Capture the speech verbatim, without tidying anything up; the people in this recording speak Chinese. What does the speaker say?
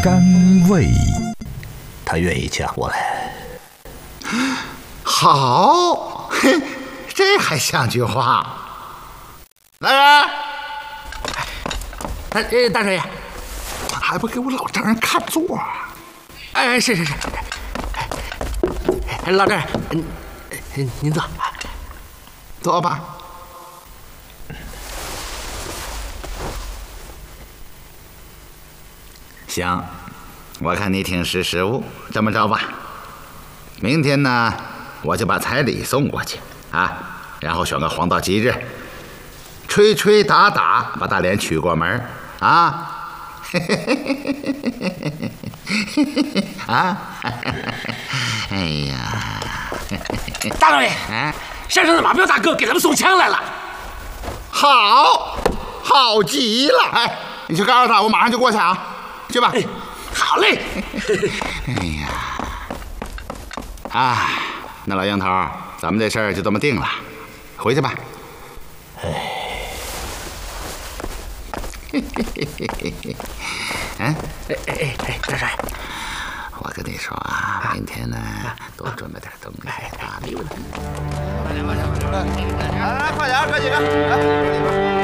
甘味。 他愿意嫁过来。 好，嘿，这还像句话。来人！ 哎哎，大少爷， 还不给我老丈人看座？ 哎，是是是。哎，老丈人，您您坐， 坐吧。行，我看你挺识时务。这么着吧，明天呢，我就把彩礼送过去啊，然后选个黄道吉日，吹吹打打把大莲娶过门啊。啊！哎呀， 大少爷，山上的马彪大哥给咱们送枪来了。 好，好极了！哎，你去告诉他，我马上就过去啊，去吧。 哎，好嘞。 哎呀，啊，那老杨头，咱们这事儿就这么定了，回去吧。哎。嗯， 哎哎哎，大少爷， 我跟你说啊，明天呢多准备点东西啊，没问题。快点，快点，快点，来，快几个，来，